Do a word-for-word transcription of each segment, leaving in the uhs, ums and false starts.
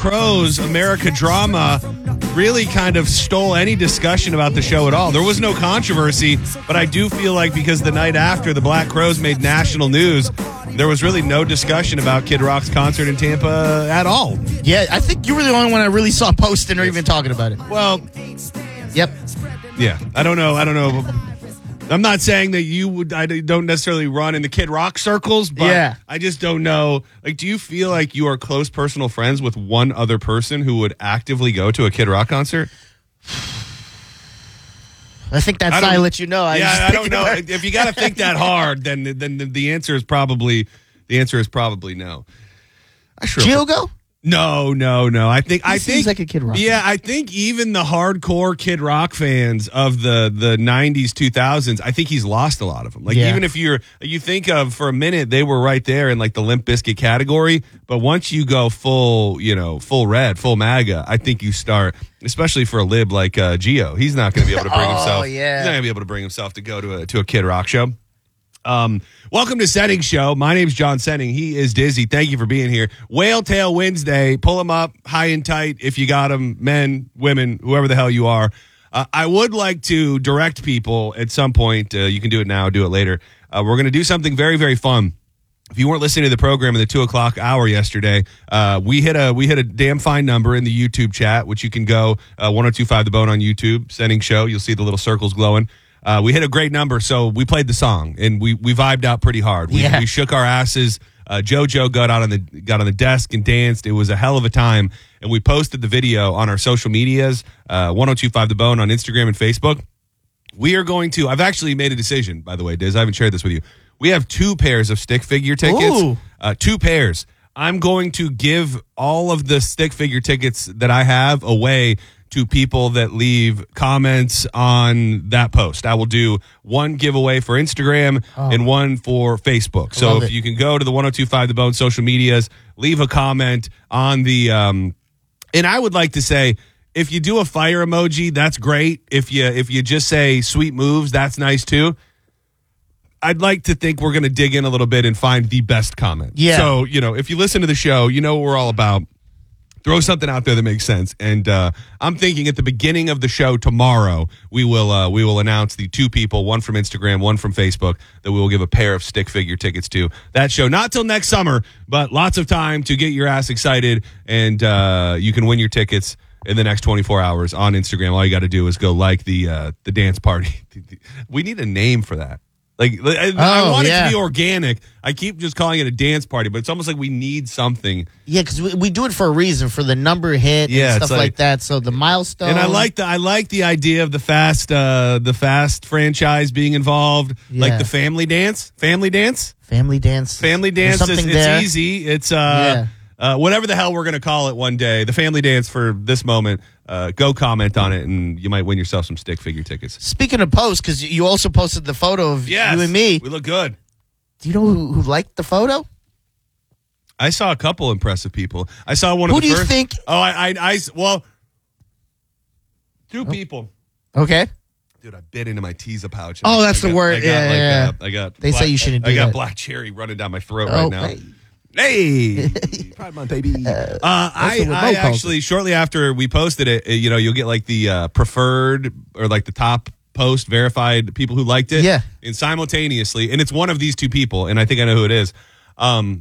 Crowes America drama really kind of stole any discussion about the show at all. There was no controversy, but I do feel like because the night after the Black Crowes made national news, there was really no discussion about Kid Rock's concert in Tampa at all. Yeah, I think you were the only one I really saw posting or even talking about it. Well, yep. Yeah, I don't know. I don't know. I'm not saying that you would. I don't necessarily run in the Kid Rock circles, but yeah. I just don't know. Like, do you feel like you are close personal friends with one other person who would actively go to a Kid Rock concert? I think that's how I let you know. I yeah, I don't know. About- if you got to think that hard, then then the answer is probably the answer is probably no. I sure. Gio go? No, no, no. I think he I seems think like a Kid Rock. Yeah, I think even the hardcore Kid Rock fans of the the nineties, two thousands, I think he's lost a lot of them. Like yeah. even if you're you think of for a minute they were right there in like the Limp Bizkit category, but once you go full, you know, full red, full MAGA, I think you start, especially for a lib like uh, Gio. He's not going to be able to bring oh, himself. Yeah. He's not going to be able to bring himself to go to a to a Kid Rock show. Um, welcome to Senning Show. My name's John Senning. He is Dizzy. Thank you for being here. Whale Tail Wednesday. Pull them up high and tight if you got them, men, women, whoever the hell you are. Uh, I would like to direct people at some point. Uh, you can do it now, do it later. Uh, we're going to do something very, very fun. If you weren't listening to the program in the two o'clock hour yesterday, uh, we hit a we hit a damn fine number in the YouTube chat, which you can go uh, one oh two five The Bone on YouTube, Senning Show. You'll see the little circles glowing. Uh, we hit a great number, so we played the song and we we vibed out pretty hard. We, yeah. we shook our asses. Uh, JoJo got out on the got on the desk and danced. It was a hell of a time, and we posted the video on our social medias, uh, one oh two five The Bone on Instagram and Facebook. We are going to. I've actually made a decision, by the way, Diz. I haven't shared this with you. We have two pairs of stick figure tickets. Uh, two pairs. I'm going to give all of the stick figure tickets that I have away to people that leave comments on that post. I will do one giveaway for Instagram oh. and one for Facebook. So Love if it. you can go to the one oh two five The Bone social medias, leave a comment on the um and I would like to say, if you do a fire emoji, that's great. If you if you just say sweet moves, that's nice too. I'd like to think we're going to dig in a little bit and find the best comment. Yeah. So, you know, if you listen to the show, you know what we're all about. Throw something out there that makes sense. And uh, I'm thinking at the beginning of the show tomorrow, we will uh, we will announce the two people, one from Instagram, one from Facebook, that we will give a pair of stick figure tickets to that show. Not till next summer, but lots of time to get your ass excited. And uh, you can win your tickets in the next twenty-four hours on Instagram. All you got to do is go like the uh, the dance party. We need a name for that. Like, I, oh, I want yeah. it to be organic. I keep just calling it a dance party, but it's almost like we need something. Yeah, because we, we do it for a reason, for the number hit yeah, and stuff like, like that. So the milestone. And I like the I like the idea of the fast uh, the fast franchise being involved, yeah. like the family dance, family dance, family dance, family dance. Is, it's easy. It's uh, yeah. uh, whatever the hell we're gonna call it one day. The family dance for this moment. Uh, go comment on it, and you might win yourself some stick figure tickets. Speaking of posts, because you also posted the photo of yes, you and me. We look good. Do you know who, who liked the photo? I saw a couple impressive people. I saw one of who the do first. you think? Oh, I, I, I well, two oh. people. Okay. Dude, I bit into my Teza pouch. Oh, that's I the got, word. I got, yeah, like, yeah. Uh, I got. They black, say you shouldn't I, do I got that. black cherry running down my throat oh, right now. Hey. Hey, Pride Month, baby. Uh, uh, I, I actually, shortly after we posted it, you know, you'll get like the uh, preferred or like the top post verified people who liked it. Yeah. And simultaneously, and it's one of these two people, and I think I know who it is. Um,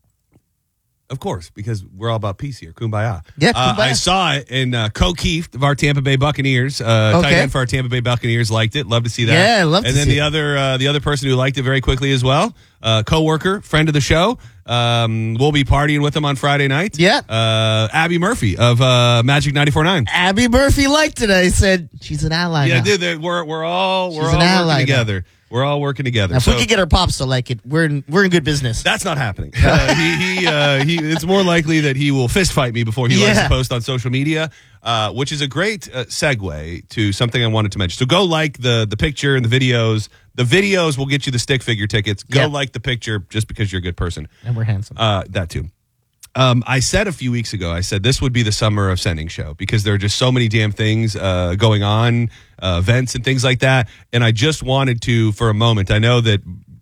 of course, because we're all about peace here. Kumbaya. Yeah, uh, kumbaya. I saw it, and uh, Co Keefe of our Tampa Bay Buccaneers, uh, okay. tight end for our Tampa Bay Buccaneers, liked it. Love to see that. Yeah, love to and then see the it. other, uh, the other person who liked it very quickly as well, uh, coworker, friend of the show. Um, we'll be partying with him on Friday night. Yeah. Uh, Abby Murphy of uh, Magic ninety-four point nine. Abby Murphy liked it. I said she's an ally. Yeah, now. dude, we're we're all we're She's all an ally working now. together. We're all working together. Now, if so, we could get our pops to like it, we're in, we're in good business. That's not happening. Uh, he he, uh, he. It's more likely that he will fist fight me before he Yeah. likes to post on social media, uh, which is a great uh, segue to something I wanted to mention. So go like the the picture and the videos. The videos will get you the stick figure tickets. Go Yeah. like the picture just because you're a good person. And we're handsome. Uh, that too. Um, I said a few weeks ago, I said this would be the summer of Senning Show because there are just so many damn things uh, going on, uh, events and things like that. And I just wanted to, for a moment, I know that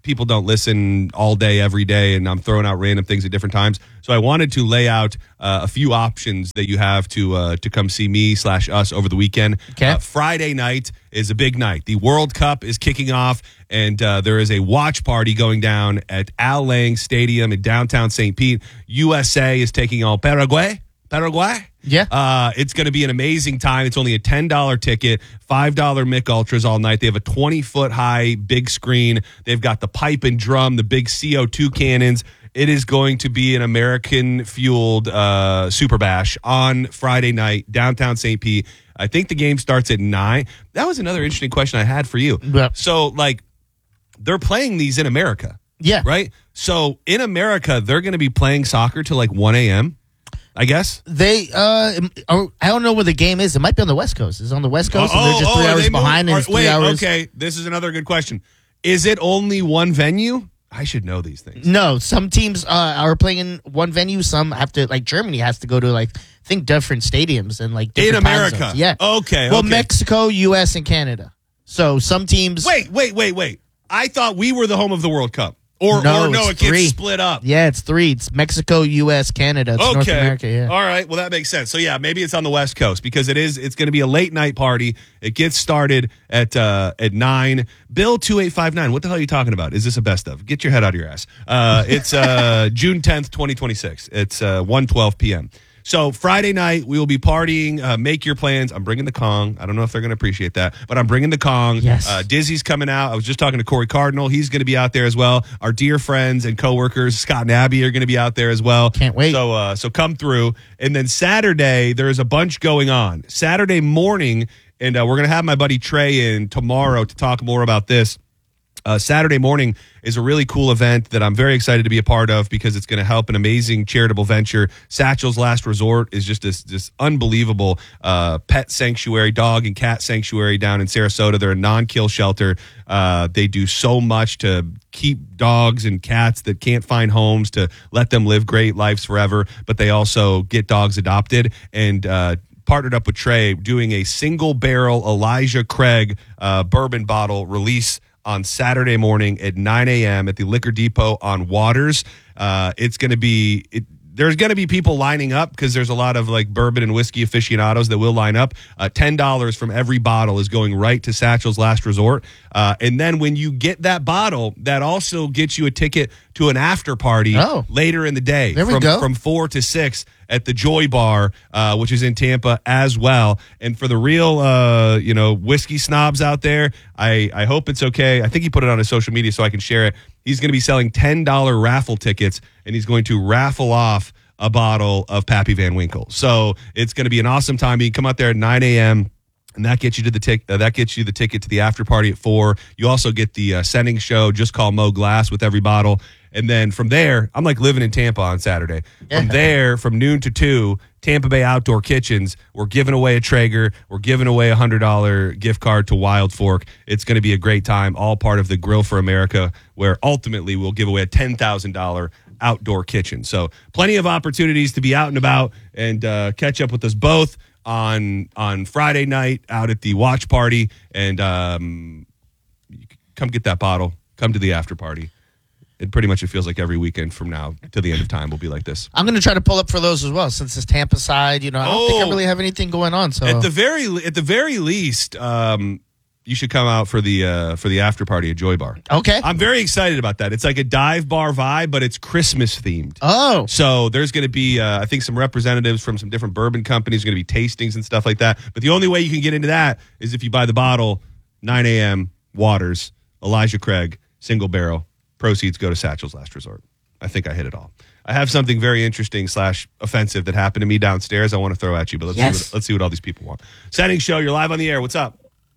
people don't listen all day, every day, and I'm throwing out random things at different times. So I wanted to lay out uh, a few options that you have to uh, to come see me slash us over the weekend. Okay. Uh, Friday night is a big night. The World Cup is kicking off, and uh, there is a watch party going down at Al Lang Stadium in downtown Saint Pete. U S A is taking on Paraguay. Paraguay? Yeah. Uh, it's going to be an amazing time. It's only a ten dollars ticket, five dollars Mick Ultras all night. They have a twenty-foot high big screen. They've got the pipe and drum, the big C O two cannons. It is going to be an American-fueled uh, Super Bash on Friday night, downtown Saint Pete. I think the game starts at nine. That was another interesting question I had for you. Yeah. So, like, they're playing these in America. Yeah. Right? So, in America, they're going to be playing soccer till like one a.m., I guess. They, uh, I don't know where the game is. It might be on the West Coast. It's on the West Coast, Oh, and they're just three oh, hours they behind, moved- and it's or- three wait, hours. okay, this is another good question. Is it only one venue? I should know these things. No, some teams uh, are playing in one venue. Some have to, like Germany has to go to like I think different stadiums and like different In time America? zones. Yeah. Okay, Well, okay. Mexico, U S, and Canada. So some teams. Wait, wait, wait, wait. I thought we were the home of the World Cup. Or No, or no, it's it three. gets split up. Yeah, it's three. It's Mexico, U S, Canada. It's Okay. North America. Yeah. All right. Well, that makes sense. So yeah, maybe it's on the West Coast because it is. It's going to be a late night party. It gets started at uh, at nine. Bill two eight five nine. What the hell are you talking about? Is this a best of? Get your head out of your ass. Uh, it's uh, June tenth, twenty twenty six. It's uh, one twelve p.m. So Friday night we will be partying. Uh, make your plans. I'm bringing the Kong. I don't know if they're going to appreciate that, but I'm bringing the Kong. Yes. Uh, Dizzy's coming out. I was just talking to Corey Cardinal. He's going to be out there as well. Our dear friends and coworkers, Scott and Abby, are going to be out there as well. Can't wait. So, uh, so come through. And then Saturday, there's a bunch going on. Saturday morning, and uh, we're going to have my buddy Trey in tomorrow to talk more about this. Uh, Saturday morning is a really cool event that I'm very excited to be a part of because it's going to help an amazing charitable venture. Satchel's Last Resort is just this, this unbelievable uh, pet sanctuary, dog and cat sanctuary down in Sarasota. They're a non-kill shelter. Uh, they do so much to keep dogs and cats that can't find homes, to let them live great lives forever, but they also get dogs adopted. And uh, partnered up with Trey doing a single barrel Elijah Craig uh, bourbon bottle release on Saturday morning at nine a.m. at the Liquor Depot on Waters. Uh, it's going to be it, there's going to be people lining up because there's a lot of like bourbon and whiskey aficionados that will line up. Uh, ten dollars from every bottle is going right to Satchel's Last Resort. Uh, and then when you get that bottle, that also gets you a ticket to an after party Oh. later in the day There we from, go. from four to six at the Joy Bar, uh, which is in Tampa as well. And for the real, uh, you know, whiskey snobs out there, I, I hope it's okay. I think he put it on his social media so I can share it. He's going to be selling ten dollars raffle tickets, and he's going to raffle off a bottle of Pappy Van Winkle. So it's going to be an awesome time. You can come out there at nine a.m., and that gets you to the tic- uh, that gets you the ticket to the after party at four. You also get the uh, sending show, Just Call Mo Glass, with every bottle. And then from there, I'm like living in Tampa on Saturday. From there, from noon to two, Tampa Bay Outdoor Kitchens, we're giving away a Traeger. We're giving away a one hundred dollars gift card to Wild Fork. It's going to be a great time, all part of the Grill for America, where ultimately we'll give away a ten thousand dollars outdoor kitchen. So plenty of opportunities to be out and about and uh, catch up with us both on on Friday night out at the watch party. And um, come get that bottle. Come to the after party. It pretty much it feels like every weekend from now to the end of time will be like this. I'm going to try to pull up for those as well since it's Tampa side. You know, I don't think I Oh. really have anything going on. So At the very at the very least, um, you should come out for the uh, for the after party at Joy Bar. okay. I'm very excited about that. It's like a dive bar vibe, but it's Christmas themed. oh, So there's going to be, uh, I think, some representatives from some different bourbon companies. Going to be tastings and stuff like that. But the only way you can get into that is if you buy the bottle. nine a.m. Waters, Elijah Craig, single barrel. Proceeds go to Satchel's Last Resort. I think I hit it all. I have something very interesting slash offensive that happened to me downstairs I want to throw at you, but let's, Yes. see, what, let's see what all these people want. Setting show, you're live on the air. What's up?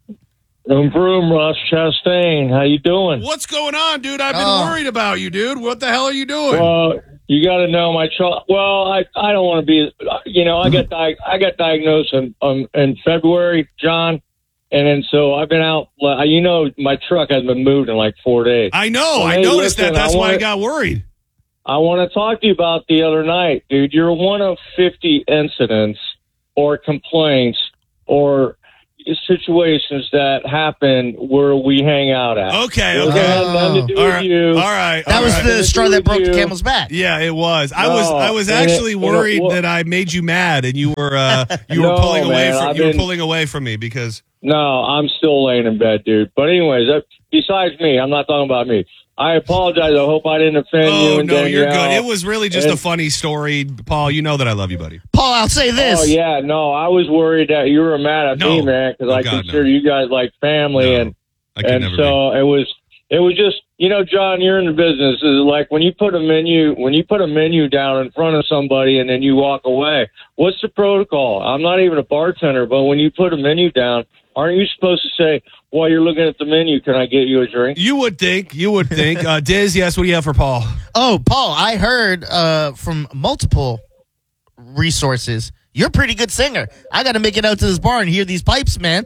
Vroom, vroom, Ross Chastain. How you doing? What's going on, dude? I've been Oh. worried about you, dude. What the hell are you doing? Well, you got to know my child. Well, I I don't want to be. You know, I got di- I got diagnosed in um, in February, John, and then so I've been out. You know, my truck hasn't been moved in like four days. I know. Well, I hey, noticed listen, that. That's I why I wanna- got worried. I want to talk to you about the other night, dude. You're one of fifty incidents or complaints or situations that happen where we hang out at. Okay, It okay. had nothing to do All with right, you. all right. That all was right. the straw that broke the You. camel's back. Yeah, it was. I was No, I was and it- actually and it worried wa- that I made you mad and you were uh, you were No, pulling away man, from I've you were been- pulling away from me because No, I'm still laying in bed, dude. But anyways, that, besides me, I'm not talking about me. I apologize. I hope I didn't offend you. oh and no, you're Danielle. good. It was really just a And- funny story, Paul. You know that I love you, buddy. Paul, I'll say this. Oh yeah, no, I was worried that you were mad at No. me, man, because Oh, I God, consider no. you guys like family, No, and I could and never so it was it was just you know, John, you're in the business. Is like when you put a menu when you put a menu down in front of somebody and then you walk away. What's the protocol? I'm not even a bartender, but when you put a menu down, aren't you supposed to say, while you're looking at the menu, can I get you a drink? be. You would think. You would think. Uh, Diz, yes. What do you have for Paul? Oh, Paul, I heard uh, from multiple resources, you're a pretty good singer. I got to make it out to this bar and hear these pipes, man.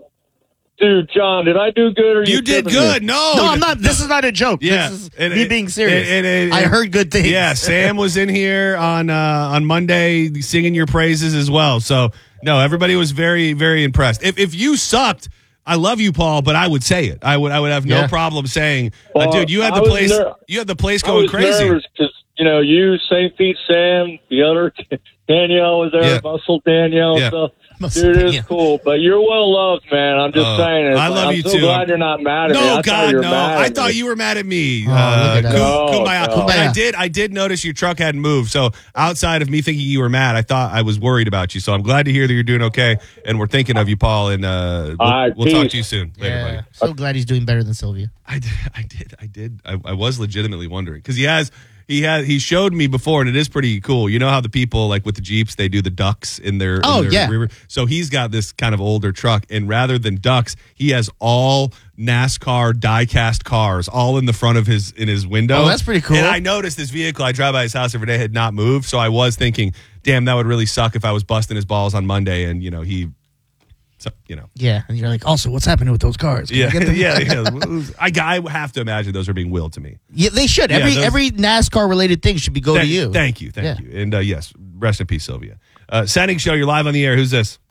Dude, John, did I do good or You you did kidding good. me? No, No, I'm not. This is not a joke. Yeah, This is and- me and- being serious. and- and- I and- heard good things. Yeah, Sam was in here on uh, on Monday singing your praises as well. So no, everybody was very very impressed. If if you sucked, I love you, Paul, but I would say it. I would I would have no Yeah. problem saying, uh, Well, dude, you had I the was place ner- you had the place I going was crazy. nervous because, you know, you, Saint Pete Sam, the other Danielle was there, Yeah. Muscle Danielle. Yeah. So, Muscle dude, it's Danielle. cool. But you're well loved, man. I'm just Oh, saying. It's I like, love I'm you so too. glad you're not mad at me. I No, thought God, you were no! mad I at thought me. you were mad at me. Oh, uh, look at that. Ku- No, kumbaya. no. And I did, I did notice your truck hadn't moved. So outside of me thinking you were mad, I thought I was worried about you. So I'm glad to hear that you're doing okay, and we're thinking of you, Paul. And uh, we'll, All right, we'll talk peace. to you soon, later, buddy. Yeah. So glad he's doing better than Sylvia. I did, I did, I did. I, I was legitimately wondering because he has, he has, he showed me before, and it is pretty cool. You know how the people like with the Jeeps, they do the ducks in their, in Oh, their yeah. rear- So he's got this kind of older truck, and rather than ducks, he has all NASCAR die-cast cars all in the front of his in his window. Oh, that's pretty cool. And I noticed this vehicle. I drive by his house every day had not moved, so I was thinking, damn, that would really suck if I was busting his balls on Monday, and you know he, so, you know. Yeah. And you're like, also, what's happening with those cars? Can I Yeah, get them? yeah, yeah. I, I have to imagine those are being willed to me. Yeah, they should. Yeah, Every those- every NASCAR related thing should be go Thank, to you. Thank you, thank Yeah. you. And uh, yes, rest in peace, Sylvia. Uh, Sending show, you're live on the air. Who's this?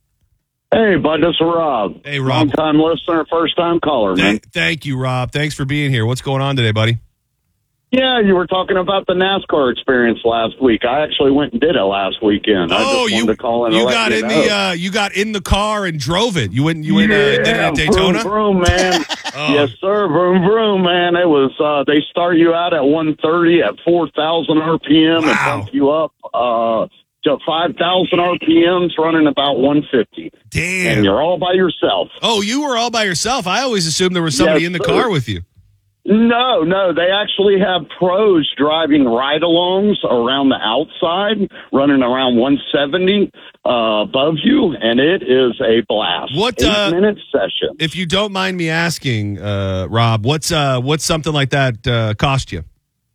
Hey, bud, this is Rob. Hey, Rob. Long time listener, first time caller, man. Thank, thank you, Rob. Thanks for being here. What's going on today, buddy? Yeah, you were talking about the NASCAR experience last week. I actually went and did it last weekend. I Oh, just wanted you to call in you and let got you in know. the uh, you got in the car and drove it. You went you went uh, yeah, did it at Daytona. Vroom, vroom, man. Oh. Yes, sir. Vroom, vroom, man. It was. Uh, they start you out at one thirty at four thousand R P M Wow. and bump you up uh, to five thousand R P Ms, running about one fifty. And Damn. you're all by yourself. Oh, you were all by yourself. I always assumed there was somebody Yes, in the sir. car with you. No, no, they actually have pros driving ride-alongs around the outside, running around one seventy uh, above you, and it is a blast. What, uh, Eight-minute session. If you don't mind me asking, uh, Rob, what's uh, what's something like that uh, cost you?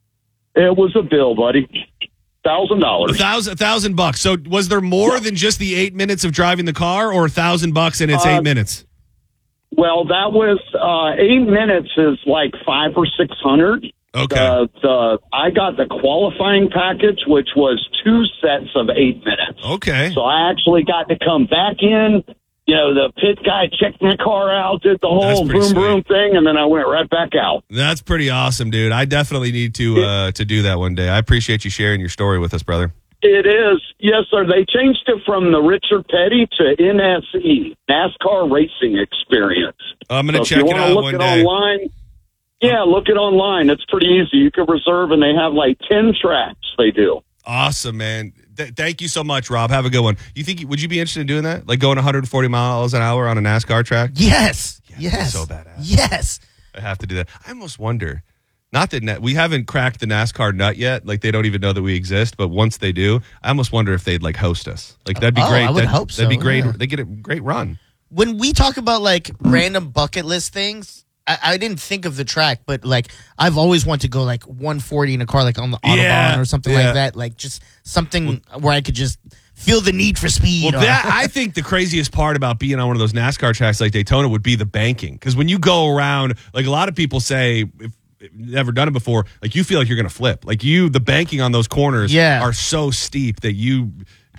It was a bill, buddy. Thousand A dollars. thousand, a thousand bucks. So was there more than just the eight minutes of driving the car, or a thousand bucks and it's Uh, eight minutes? Well, that was uh, eight minutes is like five or six hundred. Okay. The, the I got the qualifying package, which was two sets of eight minutes. Okay. So I actually got to come back in. You know, the pit guy checked my car out, did the That's whole pretty boom sweet. boom thing, and then I went right back out. That's pretty awesome, dude. I definitely need to uh, to do that one day. I appreciate you sharing your story with us, brother. It is, yes, sir. They changed it from the Richard Petty to N S E, NASCAR Racing Experience. I'm So gonna if check you it wanna out look one it day. online, yeah, look it online. It's pretty easy. You can reserve, and they have like ten tracks. They do. Awesome, man. Th- thank you so much, Rob. Have a good one. You think would you be interested in doing that? Like going one hundred forty miles an hour on a NASCAR track? Yes. Yeah, yes. so badass. Yes. I have to do that. I almost wonder. Not that na- we haven't cracked the NASCAR nut yet. Like they don't even know that we exist. But once they do, I almost wonder if they'd like host us. Like that'd be Oh, great. I would That'd- hope That'd be so, great. yeah. They get a great run. When we talk about like random bucket list things, I, I didn't think of the track, but like I've always wanted to go like one forty in a car, like on the Autobahn Yeah, or something yeah. like that. Like just something where I could just feel the need for speed. Well, or- that I think the craziest part about being on one of those NASCAR tracks like Daytona would be the banking. Because when you go around, like a lot of people say, if if you've never done it before, like you feel like you're going to flip. Like you, the banking on those corners Yeah. are so steep that you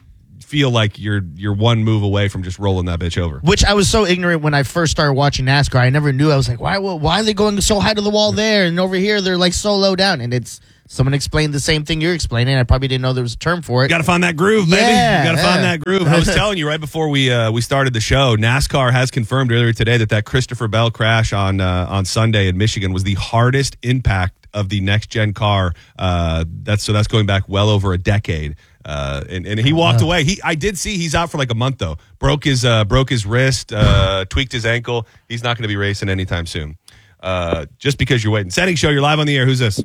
feel like you're you're one move away from just rolling that bitch over. Which I was so ignorant when I first started watching NASCAR. I never knew. I was like, why why are they going so high to the wall there? And over here, they're like so low down. And it's someone explained the same thing you're explaining. I probably didn't know there was a term for it. You got to find that groove, baby. Yeah, you got to yeah. find that groove. I was telling you right before we uh, we started the show, NASCAR has confirmed earlier today that that Christopher Bell crash on uh, on Sunday in Michigan was the hardest impact of the next gen car. Uh, that's so that's going back well over a decade. Uh, and, and he walked wow. away. He, I did see he's out for like a month though. Broke his, uh, broke his wrist, uh, tweaked his ankle. He's not going to be racing anytime soon. Uh, just because you're waiting. Setting show. You're live on the air. Who's this?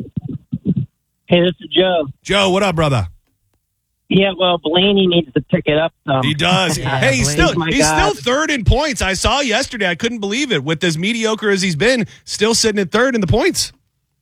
Hey, this is Joe. Joe, what up, brother? Yeah, well, Blaney needs to pick it up. Some. He does. Yeah, hey, he's Blaney. still My he's God. still third in points. I saw yesterday. I couldn't believe it. With as mediocre as he's been, still sitting at third in the points.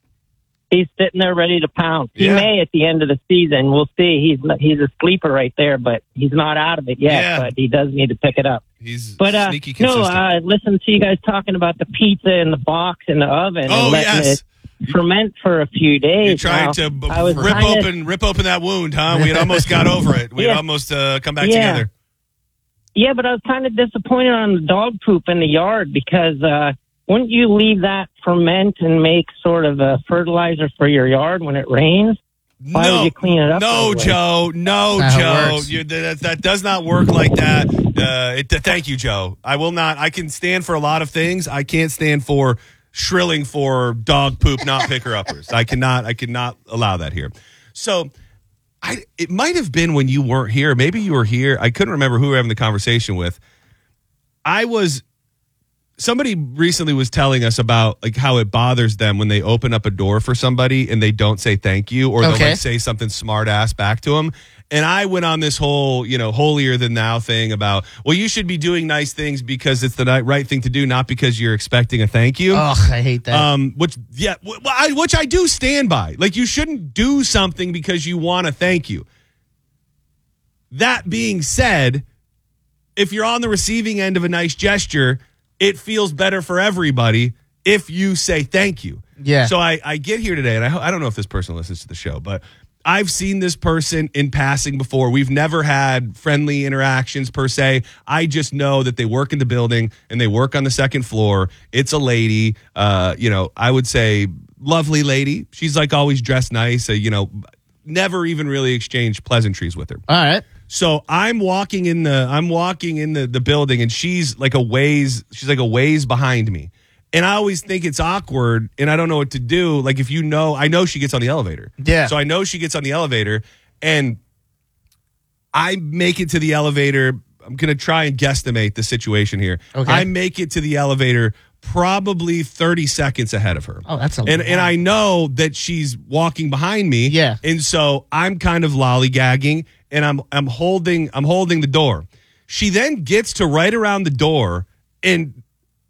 He's sitting there ready to pounce. He Yeah. may at the end of the season. We'll see. He's he's a sleeper right there, but he's not out of it yet. Yeah. But he does need to pick it up. He's But uh, sneaky no, consistent. I listened to you guys talking about the pizza in the box in the oven oh and letting yes. it ferment for a few days. You're trying Now, to b- I was rip kinda- open rip open that wound, huh? We had almost got over it. We had Yeah. almost uh, come back Yeah. together. Yeah, but I was kind of disappointed on the dog poop in the yard because uh, wouldn't you leave that ferment and make sort of a fertilizer for your yard when it rains? Why no, would you clean it up No, that way? Joe. No, That's how it Joe. works. You, that, that does not work like that. Uh, it, thank you, Joe. I will not. I can stand for a lot of things. I can't stand for shrilling for dog poop, not picker uppers. I cannot. I cannot allow that here. So, I. It might have been when you weren't here. Maybe you were here. I couldn't remember who we were having the conversation with. I was. Somebody recently was telling us about like how it bothers them when they open up a door for somebody and they don't say thank you, or they'll Okay. like say something smart ass back to them. And I went on this whole, you know, holier than thou thing about, well, you should be doing nice things because it's the ni- right thing to do, not because you're expecting a thank you. Ugh, I hate that. Um, which yeah, w- w- I, which I do stand by. Like, you shouldn't do something because you want to thank you. That being said, if you're on the receiving end of a nice gesture, it feels better for everybody if you say thank you. Yeah. So I, I get here today, and I, ho- I don't know if this person listens to the show, but I've seen this person in passing before. We've never had friendly interactions per se. I just know that they work in the building and they work on the second floor. It's a lady, uh, you know, I would say lovely lady. She's like always dressed nice, uh, you know, never even really exchanged pleasantries with her. All right. So I'm walking in the I'm walking in the, the building, and she's like a ways she's like a ways behind me. And I always think it's awkward, and I don't know what to do. Like, if you know, I know she gets on the elevator. Yeah. So I know she gets on the elevator, and I make it to the elevator. I'm going to try and guesstimate the situation here. Okay. I make it to the elevator probably thirty seconds ahead of her. Oh, that's a and, lot. and I know that she's walking behind me. Yeah. And so I'm kind of lollygagging, and I'm I'm holding I'm holding the door. She then gets to right around the door, and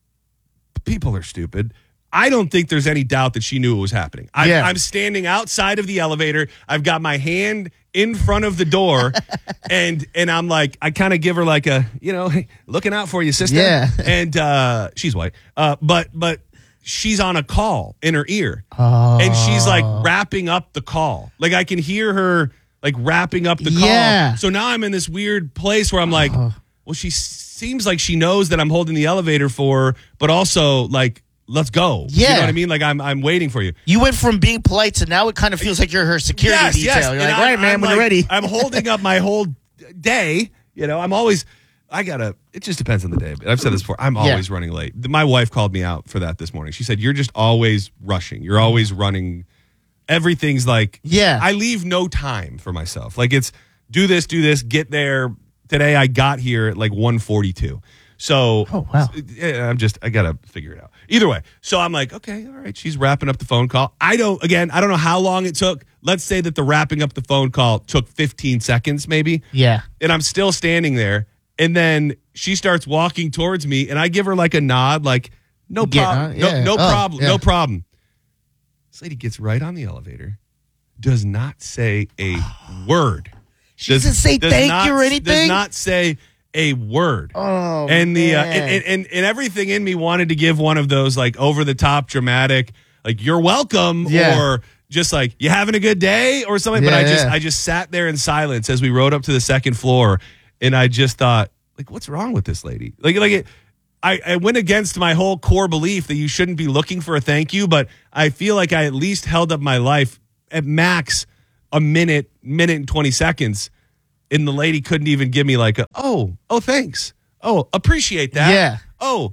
people are stupid. I don't think there's any doubt that she knew what was happening. I, Yeah. I'm standing outside of the elevator. I've got my hand in front of the door, and and I'm like, I kind of give her like a, you know, hey, looking out for you, sister. Yeah. And uh, she's white, uh, but but she's on a call in her ear, Oh. and she's like wrapping up the call. Like, I can hear her like wrapping up the call. Yeah. So now I'm in this weird place where I'm like, well, she seems like she knows that I'm holding the elevator for her, but also like, let's go. You Yeah. know what I mean? Like, I'm I'm waiting for you. You went from being polite to now it kind of feels like you're her security Yes, detail. yes. You're And like, I'm- right, man, I'm when like- you're ready. I'm holding up my whole day. You know, I'm always, I gotta, it just depends on the day. But I've said this before. I'm always running late. My wife called me out for that this morning. She said, you're just always rushing. You're always running. Everything's like, Yeah. I leave no time for myself. Like, it's do this, do this, get there. Today I got here at like one forty-two. So, Oh, wow. yeah, I'm just, I got to figure it out. Either way. So I'm like, okay, all right. She's wrapping up the phone call. I don't, again, I don't know how long it took. Let's say that the wrapping up the phone call took fifteen seconds maybe. Yeah. And I'm still standing there. And then she starts walking towards me, and I give her like a nod, like, no Get problem. on- No, yeah. no Oh, problem. yeah. No problem. This lady gets right on the elevator, does not say a word. She doesn't say does thank not- you or anything? Does not say a word. Oh, and the uh, man. and, and and everything in me wanted to give one of those like over the top dramatic, like, you're welcome, Yeah. or just like, you having a good day or something. but Yeah, I just yeah. I just sat there in silence as we rode up to the second floor, and I just thought, like, what's wrong with this lady? Like, like it, I, I went against my whole core belief that you shouldn't be looking for a thank you, but I feel like I at least held up my life at max a minute, minute and twenty seconds, and the lady couldn't even give me like a, oh, oh, thanks. Oh, appreciate that. Yeah. Oh,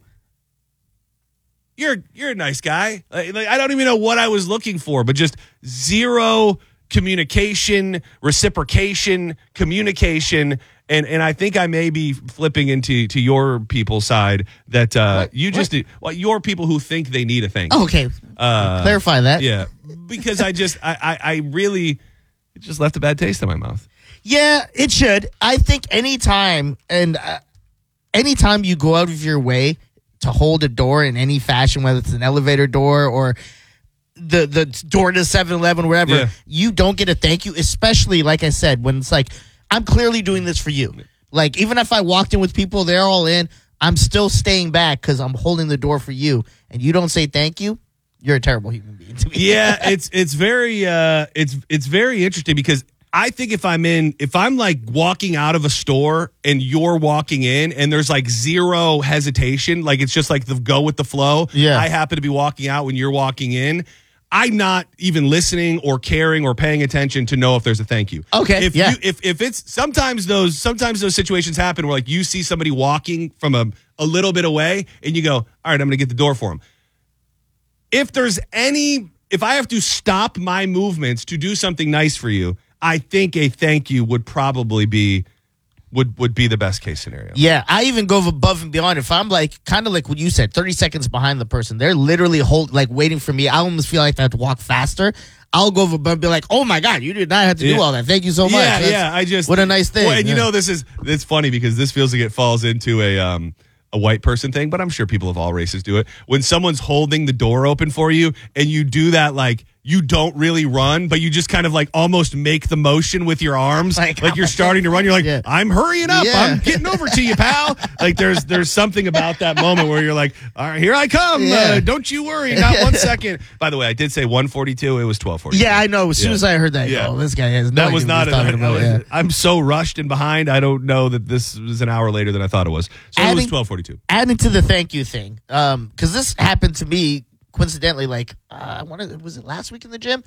you're you're a nice guy. Like, like, I don't even know what I was looking for, but just zero communication, reciprocation, communication. And and I think I may be flipping into to your people's side that uh, What? you just well, your people who think they need a thing. Oh, okay. Uh, Clarify that. Yeah, because I just I, I I really it just left a bad taste in my mouth. Yeah, it should. I think anytime and uh, anytime you go out of your way to hold a door in any fashion, whether it's an elevator door or the the door to seven eleven, wherever, Yeah. you don't get a thank you, especially, like I said, when it's like, I'm clearly doing this for you. Like, even if I walked in with people, they're all in, I'm still staying back because I'm holding the door for you, and you don't say thank you, you're a terrible human being to me. Yeah, it's it's very uh, it's it's very interesting because I think if I'm in, if I'm like walking out of a store and you're walking in and there's like zero hesitation, like it's just like the go with the flow. Yeah. I happen to be walking out when you're walking in. I'm not even listening or caring or paying attention to know if there's a thank you. Okay, If yeah. you, if if it's sometimes those sometimes those situations happen where like you see somebody walking from a, a little bit away and you go, all right, I'm going to get the door for him. If there's any, if I have to stop my movements to do something nice for you, I think a thank you would probably be would would be the best case scenario. Yeah, I even go above and beyond. If I'm like, kind of like what you said, thirty seconds behind the person, they're literally hold like waiting for me. I almost feel like I have to walk faster. I'll go above and be like, oh my God, you did not have to Yeah. do all that. Thank you so much. Yeah, That's- yeah. I just what a nice thing. Well, and you Yeah. know, this is it's funny because this feels like it falls into a um a white person thing, but I'm sure people of all races do it. When someone's holding the door open for you and you do that, like you don't really run, but you just kind of like almost make the motion with your arms, Like, like, you're starting to run. You're like, Yeah. I'm hurrying up. Yeah. I'm getting over to you, pal. Like there's there's something about that moment where you're like, all right, here I come. Yeah. Uh, don't you worry. Not one second. By the way, I did say one forty-two. It was twelve forty-two. Yeah, I know. As soon Yeah. as I heard that, Yeah. oh, this guy has no That idea was what not. he's A, talking about. Yeah. I'm so rushed and behind. I don't know that this was an hour later than I thought it was. So it was Adding- twelve forty-two. Adding to the thank you thing, um, because this happened to me coincidentally. Like, uh, I wanted, was it last week in the gym?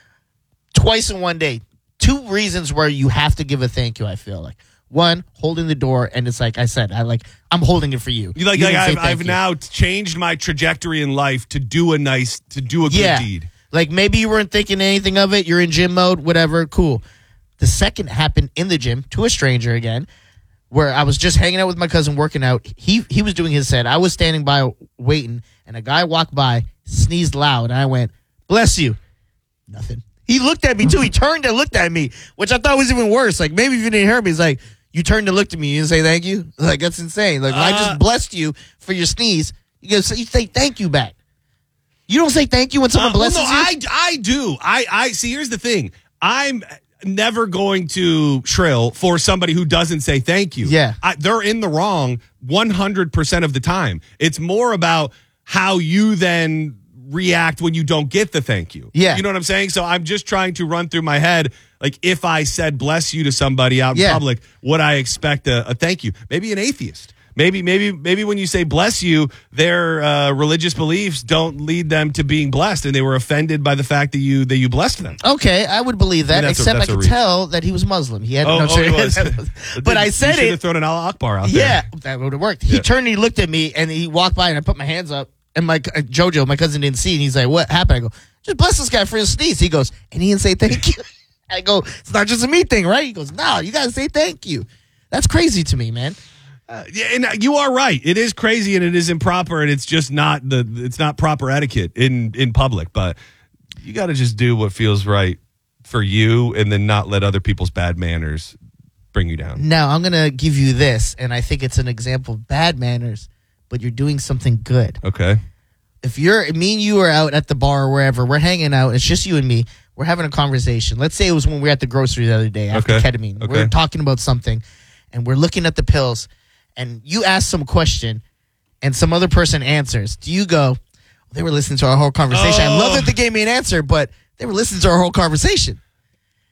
Twice in one day. Two reasons where you have to give a thank you. I feel like one, holding the door, and it's like I said, I like I'm holding it for you. You like, You like didn't say I've, thank I've you. now changed my trajectory in life to do a nice, to do a good Yeah. deed. Like maybe you weren't thinking anything of it. You're in gym mode, whatever. Cool. The second happened in the gym to a stranger again, where I was just hanging out with my cousin working out. He he was doing his set. I was standing by waiting, and a guy walked by, sneezed loud, and I went, "Bless you." Nothing. He looked at me too. He turned and looked at me, which I thought was even worse. Like maybe if you didn't hear me, he's like, "You turned and looked at me. You didn't say thank you." Like that's insane. Like when I Uh, just blessed you for your sneeze, you go, you say thank you back. You don't say thank you when someone Uh, well, blesses no, you. I, I do. I, I see. Here's the thing. I'm never going to shrill for somebody who doesn't say thank you. Yeah. I, they're in the wrong one hundred percent of the time. It's more about how you then react when you don't get the thank you. Yeah. You know what I'm saying? So I'm just trying to run through my head, like if I said bless you to somebody out in Yeah. public, would I expect a, a thank you? Maybe an atheist. Maybe, maybe, maybe when you say bless you, their uh, religious beliefs don't lead them to being blessed, and they were offended by the fact that you that you blessed them. Okay, I would believe that, I mean, that's a- except I that's a could reach. tell that he was Muslim. He had Oh, no oh, he was. but I said you should it. have thrown an Allah Akbar out Yeah, there. that would have worked. He Yeah. turned and he looked at me and he walked by and I put my hands up. And my uh, Jojo, my cousin, didn't see. And he's like, "What happened?" I go, "Just bless this guy for his sneeze." He goes, and he didn't say thank you. I go, "It's not just a me thing, right?" He goes, "No, you gotta say thank you." That's crazy to me, man. Uh, yeah, and uh, you are right. It is crazy and it is improper, and it's just not the it's not proper etiquette in in public. But you got to just do what feels right for you, and then not let other people's bad manners bring you down. Now I'm gonna give you this, and I think it's an example of bad manners, but you're doing something good. Okay. If you're me and you are out at the bar or wherever, we're hanging out, it's just you and me, we're having a conversation. Let's say it was when we were at the grocery the other day after Okay. ketamine. Okay. We're talking about something and we're looking at the pills and you ask some question and some other person answers. Do you go, they were listening to our whole conversation. I love Oh. that they gave me an answer, but they were listening to our whole conversation.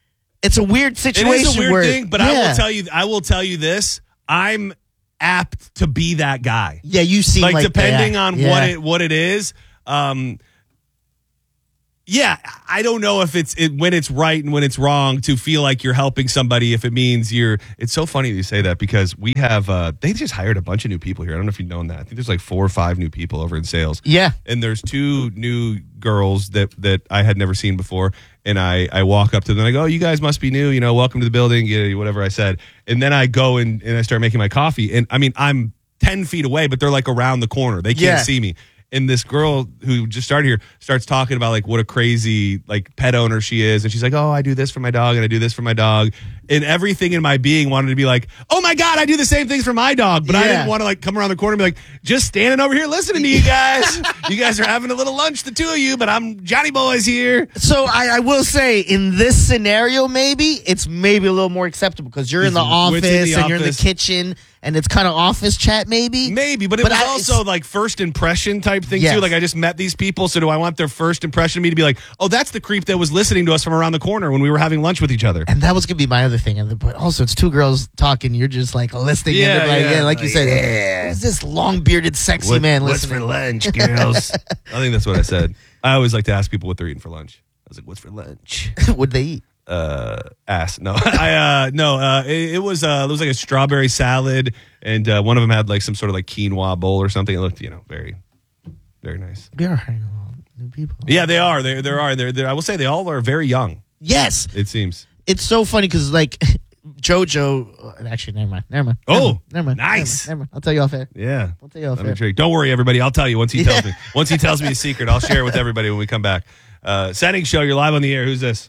it's a weird It situation. is a weird where, thing, but yeah. I will tell you, I will tell you this: I'm apt to be that guy. Yeah, you seem like, Like, depending that. on Yeah. what it what it is. Um, yeah, I don't know if it's it, when it's right and when it's wrong to feel like you're helping somebody. If it means you're, it's so funny you say that because we have uh, they just hired a bunch of new people here. I don't know if you've known that. I think there's like four or five new people over in sales. Yeah. And there's two new girls that that I had never seen before. And I, I walk up to them and I go, oh, you guys must be new, you know, welcome to the building, you know, whatever I said. And then I go and, and I start making my coffee. And I mean, I'm ten feet away, but they're like around the corner. They can't Yeah. see me. And this girl who just started here starts talking about like what a crazy like pet owner she is. And she's like, oh, I do this for my dog and I do this for my dog. And everything in my being wanted to be like, oh my God, I do the same things for my dog. But I Yeah. didn't want to like come around the corner and be like, just standing over here listening to you guys. You guys are having a little lunch, the two of you, but I'm Johnny Boys here. So I, I will say, in this scenario, maybe it's maybe a little more acceptable because you're in the It's- office it's in the and you're in the office. kitchen, and it's kind of office chat, maybe. Maybe, but it But was I- also it's- like first impression type thing Yes. too. Like I just met these people, so do I want their first impression of me to be like, oh, that's the creep that was listening to us from around the corner when we were having lunch with each other? And that was gonna be my other thing. And but also, it's two girls talking. You're just like listening. Yeah, and like, yeah. yeah, like you said, Yeah. who's this long bearded, sexy man listening? lunch, girls? I think that's what I said. I always like to ask people what they're eating for lunch. I was like, what's for lunch? What'd they eat? uh ass no I uh no uh it, it was uh it was like a strawberry salad and uh one of them had like some sort of like quinoa bowl or something. It looked, you know, very very nice. We are hiring a lot of new people. Yeah, they are they there are they're, they're I will say they all are very young, Yes, it seems. it's so funny because like JoJo. uh, Actually, never mind. Never mind. Oh, never mind, never mind. nice. Never mind. I'll tell you off air. Yeah, I'll tell you off I'm air. intrigued. Don't worry, everybody, I'll tell you once he tells me once he tells me a secret. I'll share it with everybody when we come back. uh Setting Show, you're live on the air. Who's this?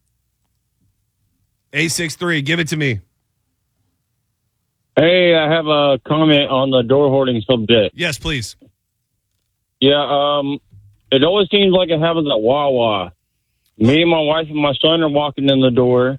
eight six three, give it to me. Hey, I have a comment on the door holding subject. Yes, please. Yeah, um, it always seems like it happens at Wawa. Me and my wife and my son are walking in the door,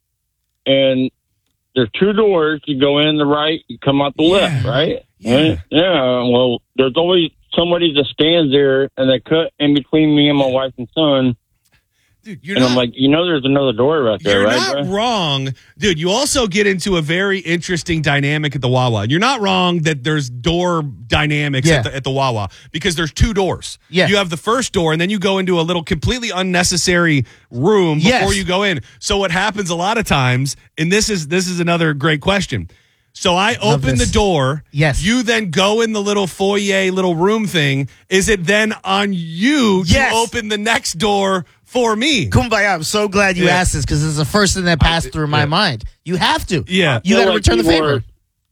and there's two doors. You go in the right, you come out the Yeah. left, right? Yeah. And, yeah, well, there's always somebody that stands there, and they cut in between me and my wife and son. Dude, you're And not I'm like, you know, there's another door right there, You're right? not bro? wrong, dude. You also get into a very interesting dynamic at the Wawa. You're not wrong that there's door dynamics Yeah. at, the, at the Wawa because there's two doors. Yeah. You have the first door, and then you go into a little completely unnecessary room before Yes. you go in. So what happens a lot of times, and this is this is another great question. So I Love open this. the door. Yes. You then go in the little foyer, little room thing. Is it then on you Yes. to open the next door for me? Kumbaya, I'm so glad you Yeah. asked this because it's the first thing that passed through my yeah. mind. You have to. Yeah. You I got feel to like return the people favor. are-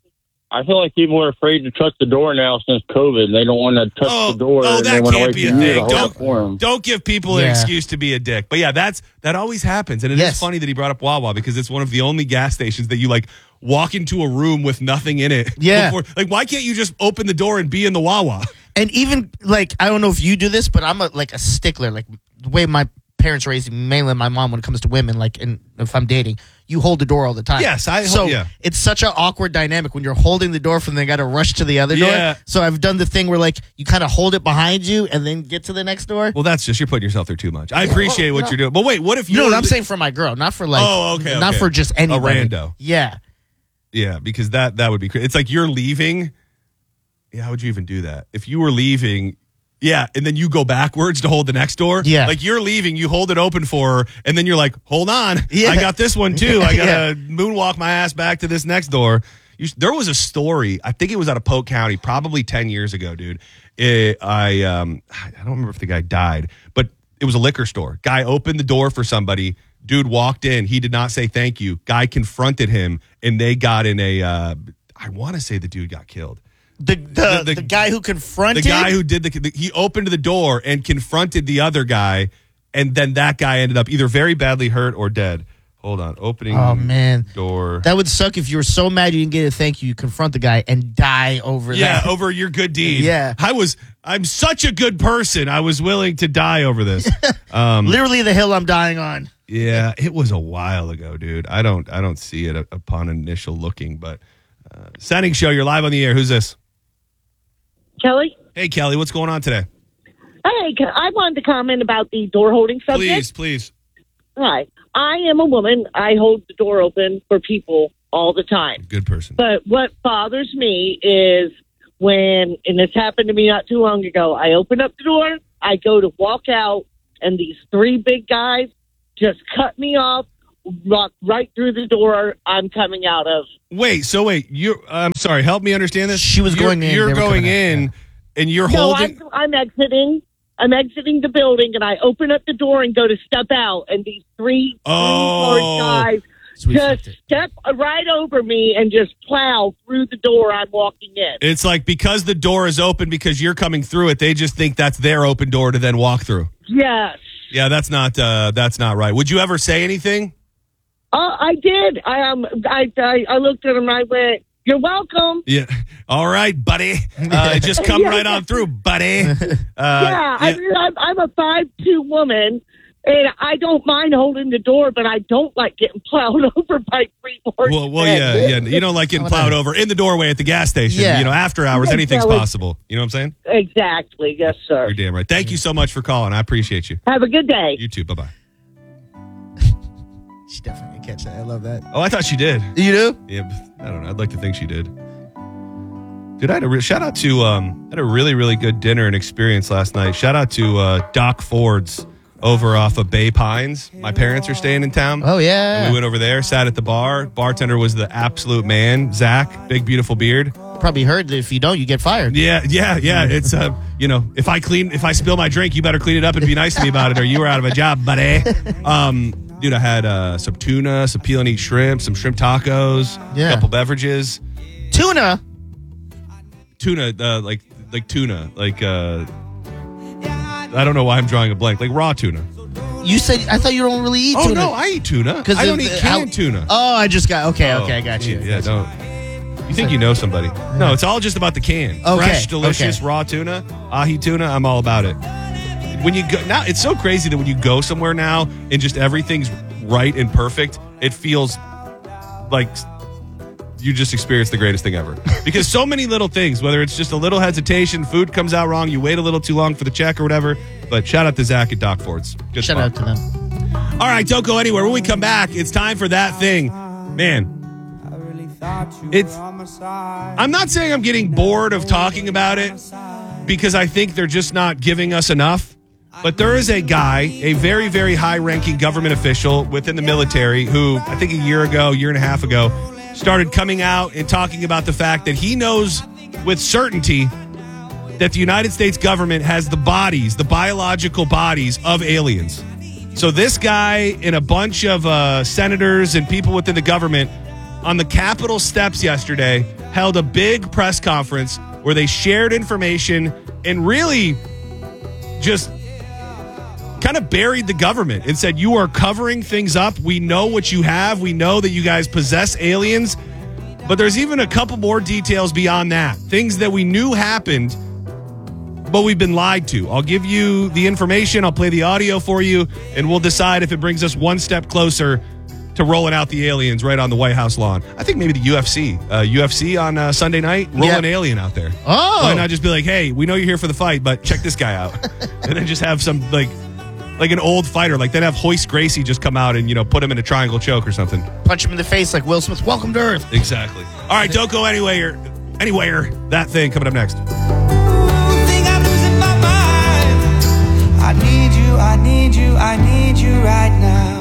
I feel like people are afraid to touch the door now since COVID. They don't want to touch Oh, the door. oh, and they that want to can't wait be a for you to thing. hold it Don't, for 'em. don't give people an Yeah. excuse to be a dick. But yeah, that's that always happens. And it is Yes. funny that he brought up Wawa because it's one of the only gas stations that you like walk into a room with nothing in it. Yeah. Before, like, why can't you just open the door and be in the Wawa? And even like I don't know if you do this, but I'm a, like a stickler. Like the way my parents raised me, mainly my mom, when it comes to women. Like, and if I'm dating, you hold the door all the time. Yes, I- So yeah. it's such an awkward dynamic when you're holding the door from the got to rush to the other Yeah. door. So I've done the thing where like you kind of hold it behind you and then get to the next door. Well, that's just you're putting yourself through too much. I appreciate what you're doing. But wait, what if you No, no, I'm saying for my girl, not for like, Oh, okay, not okay. for just anybody. rando. Yeah. Yeah, because that that would be crazy. It's like you're leaving. Yeah, how would you even do that? If you were leaving, yeah, and then you go backwards to hold the next door. Yeah. Like you're leaving, you hold it open for her, and then you're like, hold on. Yeah. I got this one too. I got Yeah. to moonwalk my ass back to this next door. You, there was a story, I think it was out of Polk County, probably ten years ago, dude. It, I um I don't remember if the guy died, but it was a liquor store. Guy opened the door for somebody. Dude walked in. He did not say thank you. Guy confronted him, and they got in a. Uh, I want to say the dude got killed. The the, The- the, the- guy who The confronted guy who did the, the he opened the door and confronted the other guy, and then that guy ended up either very badly hurt or dead. Hold on, opening. Oh man. door. That would suck if you were so mad you didn't get a thank you. You confront the guy and die over Yeah, that. over your good deed. Yeah. I was. I'm such a good person. I was willing to die over this. Um, Literally the hill I'm dying on. yeah, it was a while ago, dude. I don't. I don't see it upon initial looking, but uh, Setting Show. You're live on the air. Who's this? Kelly? Hey, Kelly. What's going on today? Hey, I wanted to comment about the door holding subject. Please, please. Right. I am a woman. I hold the door open for people all the time. Good person. But what bothers me is when, and this happened to me not too long ago, I open up the door, I go to walk out, and these three big guys just cut me off, walk right through the door I'm coming out of. Wait, so wait, you're, I'm sorry, help me understand this. She was you're, going in, You're they were going coming out, in, yeah. and you're No, holding. I'm, I'm exiting. I'm exiting the building, and I open up the door and go to step out, and these three, Oh. three large guys Sweet just fifty. step right over me and just plow through the door I'm walking in. It's like because the door is open because you're coming through it, they just think that's their open door to then walk through. Yes. Yeah, that's not uh, that's not right. Would you ever say anything? Uh, I did. I um, I, I I looked at him and I went, "You're welcome." Yeah. All right, buddy. Uh, just come Yeah. right on through, buddy. Uh, yeah, I mean, I'm, I'm a five two woman, and I don't mind holding the door, but I don't like getting plowed over by three large Well, well, men. yeah, yeah. You don't like getting plowed over in the doorway at the gas station. Yeah. You know, after hours, Yeah, anything's so it's- possible. You know what I'm saying? Exactly. Yes, sir. You're damn right. Thank you so much for calling. I appreciate you. Have a good day. You too. Bye bye. She definitely can catch that. I love that. Oh, I thought she did. You do? Yeah, I don't know. I'd like to think she did. Dude, I had a re- shout out to um, I had a really really good dinner and experience last night. Shout out to uh, Doc Ford's over off of Bay Pines. My parents are staying in town. Oh, yeah. And we went over there, sat at the bar. Bartender was the absolute man, Zach, big beautiful beard. Probably heard that if you don't, you get fired. Yeah, yeah, yeah. It's uh, you know, if I clean, if I spill my drink, you better clean it up and be nice to me about it, or you were out of a job, buddy. Um, dude, I had uh, some tuna, some peel and eat shrimp, some shrimp tacos, Yeah. a couple beverages. Tuna. Tuna, uh, like like tuna, like uh, I don't know why I'm drawing a blank, like raw tuna. You said, I thought you don't really eat Oh tuna. no, I eat tuna. Because I don't eat canned tuna. Oh, I just got, okay, okay, I Oh, got you. Yeah, don't. You think you know somebody? No, it's all just about the can. Okay, Fresh, delicious, okay. raw tuna, ahi tuna. I'm all about it. When you go now, it's so crazy that when you go somewhere now and just everything's right and perfect, it feels like you just experienced the greatest thing ever. Because so many little things, whether it's just a little hesitation, food comes out wrong, you wait a little too long for the check or whatever. But shout out to Zach at Doc Ford's. Good Shout spot. out to them. All right, don't go anywhere. When we come back, it's time for that thing. Man, it's. I'm not saying I'm getting bored of talking about it because I think they're just not giving us enough. But there is a guy, a very, very high-ranking government official within the military who I think a year ago, year and a half ago, started coming out and talking about the fact that he knows with certainty that the United States government has the bodies, the biological bodies of aliens. So this guy and a bunch of uh, senators and people within the government on the Capitol steps yesterday held a big press conference where they shared information and really just kind of buried the government and said, you are covering things up. We know what you have. We know that you guys possess aliens. But there's even a couple more details beyond that. Things that we knew happened, but we've been lied to. I'll give you the information. I'll play the audio for you, and we'll decide if it brings us one step closer to rolling out the aliens right on the White House lawn. I think maybe the U F C. Uh, U F C on uh, Sunday night, roll Yeah. an alien out there. Oh. Why not just be like, hey, we know you're here for the fight, but check this guy out. And then just have some, like, like an old fighter. Like, then have Hoist Gracie just come out and, you know, put him in a triangle choke or something. Punch him in the face like Will Smith. Welcome to Earth. Exactly. All right, don't go anywhere. Anywhere. That thing coming up next. Think I'm losing my mind. I need you, I need you, I need you right now.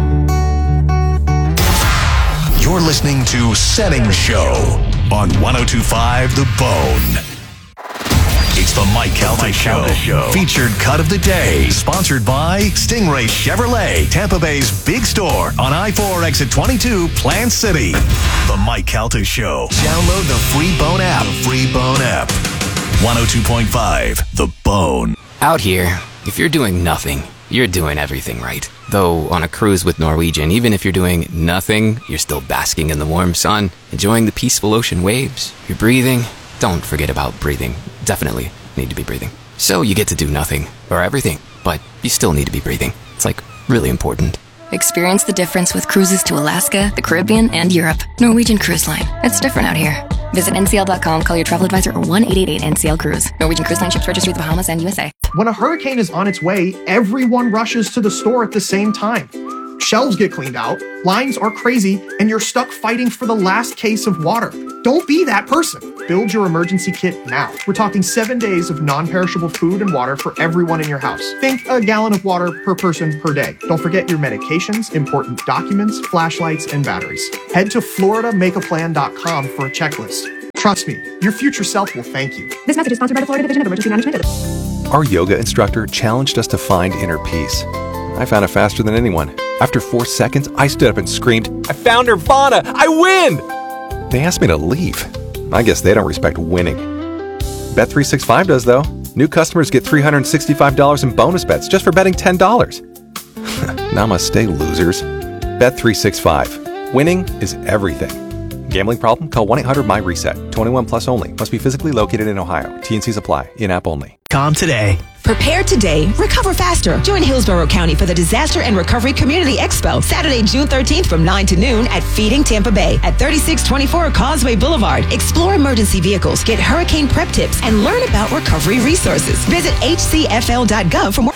You're listening to Setting Show on one oh two point five The Bone. It's the Mike Calta Show. Show. Featured cut of the day. Sponsored by Stingray Chevrolet, Tampa Bay's big store on I four exit twenty-two, Plant City. The Mike Calta Show. Download the free Bone app. Free Bone app. one oh two point five The Bone. Out here, if you're doing nothing, you're doing everything right. Though on a cruise with Norwegian, even if you're doing nothing, you're still basking in the warm sun, enjoying the peaceful ocean waves. You're breathing. Don't forget about breathing. Definitely need to be breathing. So you get to do nothing or everything, but you still need to be breathing. It's like really important. Experience the difference with cruises to Alaska, the Caribbean, and Europe. Norwegian Cruise Line. It's different out here. Visit N C L dot com, call your travel advisor, or one eight eight eight N C L Cruise. Norwegian Cruise Line ships registry the Bahamas and U S A. When a hurricane is on its way, everyone rushes to the store at the same time. Shelves get cleaned out, lines are crazy, and you're stuck fighting for the last case of water. Don't be that person. Build your emergency kit now. We're talking seven days of non-perishable food and water for everyone in your house. Think a gallon of water per person per day. Don't forget your medications, important documents, flashlights, and batteries. Head to florida make a plan dot com for a checklist. Trust me, your future self will thank you. This message is sponsored by the Florida Division of Emergency Management. Our yoga instructor challenged us to find inner peace. I found it faster than anyone. After four seconds, I stood up and screamed, "I found Nirvana! I win!" They asked me to leave. I guess they don't respect winning. Bet three sixty-five does, though. New customers get three hundred sixty-five dollars in bonus bets just for betting ten dollars. Namaste, losers. Bet three sixty-five. Winning is everything. Gambling problem? Call one eight hundred my reset. twenty-one plus only. Must be physically located in Ohio. T N Cs apply. In-app only. Com today. Prepare today, recover faster. Join Hillsborough County for the Disaster and Recovery Community Expo, Saturday, June thirteenth from nine to noon at Feeding Tampa Bay at thirty-six twenty-four Causeway Boulevard. Explore emergency vehicles, get hurricane prep tips, and learn about recovery resources. Visit H C F L dot gov for more.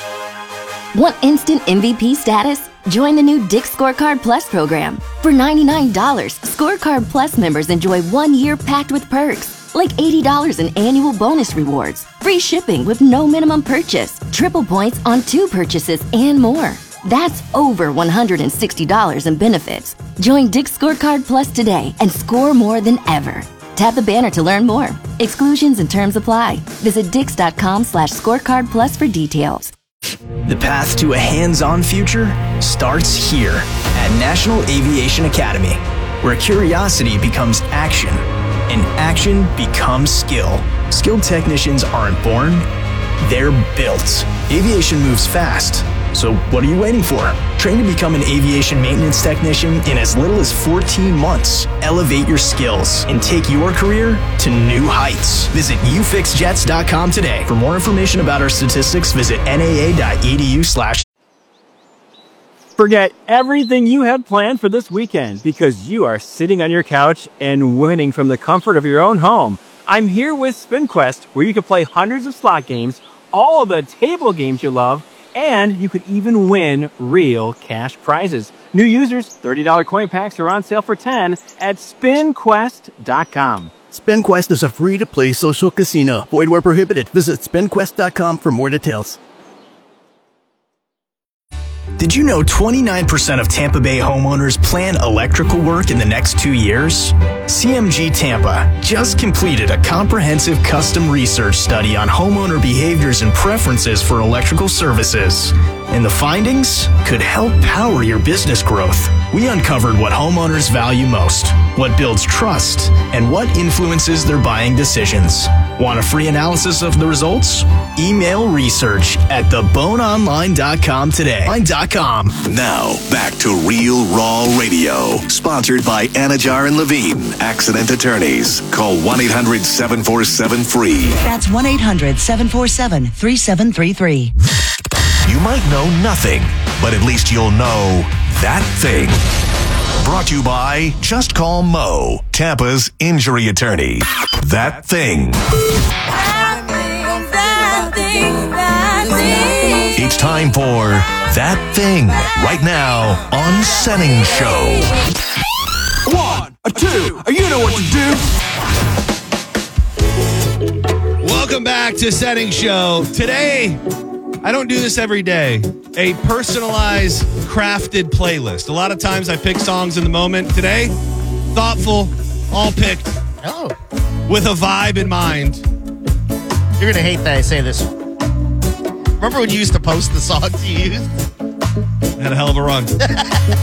Want instant M V P status? Join the new Dick's Scorecard Plus program. For ninety-nine dollars, Scorecard Plus members enjoy one year packed with perks, like eighty dollars in annual bonus rewards, free shipping with no minimum purchase, triple points on two purchases, and more. That's over one hundred sixty dollars in benefits. Join Dick's Scorecard Plus today and score more than ever. Tap the banner to learn more. Exclusions and terms apply. Visit dix.com slash scorecard plus for details. The path to a hands-on future starts here at National Aviation Academy, where curiosity becomes action and action becomes skill. Skilled technicians aren't born, they're built. Aviation moves fast, so what are you waiting for? Train to become an aviation maintenance technician in as little as fourteen months. Elevate your skills and take your career to new heights. Visit u fix jets dot com today. For more information about our statistics, visit N A A dot E D U slash. Forget everything you had planned for this weekend because you are sitting on your couch and winning from the comfort of your own home. I'm here with SpinQuest, where you can play hundreds of slot games, all of the table games you love, and you could even win real cash prizes. New users, thirty dollars coin packs are on sale for ten dollars at spin quest dot com. SpinQuest is a free-to-play social casino. Void where prohibited. Visit spin quest dot com for more details. Did you know twenty-nine percent of Tampa Bay homeowners plan electrical work in the next two years? C M G Tampa just completed a comprehensive custom research study on homeowner behaviors and preferences for electrical services. And the findings could help power your business growth. We uncovered what homeowners value most, what builds trust, and what influences their buying decisions. Want a free analysis of the results? Email research at the bone online dot com today. Now, back to Real Raw Radio. Sponsored by Anajar and Levine, Accident Attorneys. Call one eight hundred seven four seven free. That's one eight hundred seven four seven three seven three three. You might know nothing, but at least you'll know that thing. Brought to you by Just Call Mo, Tampa's injury attorney. That thing. That thing, that thing, that thing. It's time for That Thing right now on Setting Show. One, a two, a you know what to do. Welcome back to Setting Show. Today, I don't do this every day. A personalized, crafted playlist. A lot of times I pick songs in the moment. Today, thoughtful, all picked. Oh. With a vibe in mind. You're going to hate that I say this. Remember when you used to post the songs you used? Had a hell of a run.